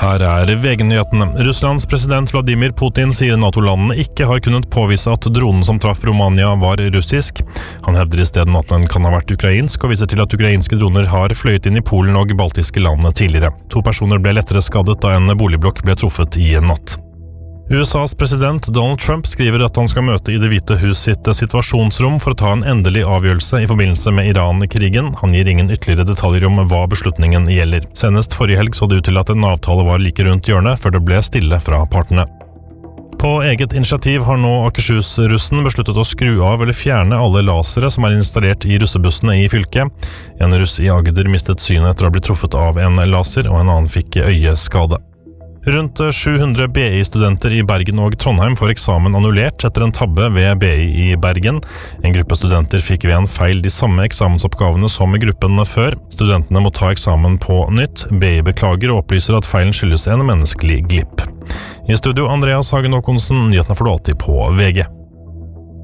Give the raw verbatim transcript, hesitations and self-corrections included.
Her er V G-nyhetene. Russlands president Vladimir Putin sier NATO-landene ikke har kunnet påvise at dronen som traff Romania var russisk. Han hevder i stedet at den kan ha vært ukrainsk, og viser til at ukrainske droner har fløyet inn i Polen og baltiske landene tidligere. To personer ble lettere skadet da en boligblokk ble truffet i natt. U S A's president Donald Trump skriver at han skal møte i Det hvite hus sitt situasjonsrom for å ta en endelig avgjørelse i forbindelse med Iran-krigen. Han gir ingen ytterligere detaljer om hva beslutningen gjelder. Senest forrige helg så det ut til at en avtale var like rundt hjørnet, før det ble stille fra partene. På eget initiativ har nå Akershus-russen besluttet å skru av eller fjerne alle lasere som er installert i russebussene i fylket. En russ i Agder mistet synet etter å ha blitt truffet av en laser, og en annen fikk øyeskade. Rundt sju hundre B I-studenter i Bergen og Trondheim får eksamen annullert etter en tabbe ved B I i Bergen. En gruppe studenter fikk ved en feil de samme eksamensoppgavene som i gruppen før. Studentene må ta eksamen på nytt. B I beklager og opplyser at feilen skyldes en menneskelig glipp. I studio Andreas Hagen Håkonsen, nyhetene får du alltid på V G.